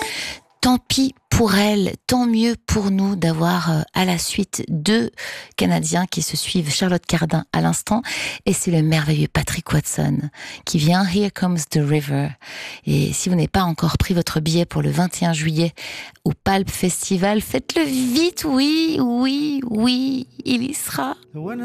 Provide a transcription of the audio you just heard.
Tant pis pour elle, tant mieux pour nous d'avoir à la suite 2 Canadiens qui se suivent, Charlotte Cardin à l'instant, et c'est le merveilleux Patrick Watson qui vient Here Comes the River. Et si vous n'avez pas encore pris votre billet pour le 21 juillet au Pulp Festival, faites-le vite, oui, il y sera.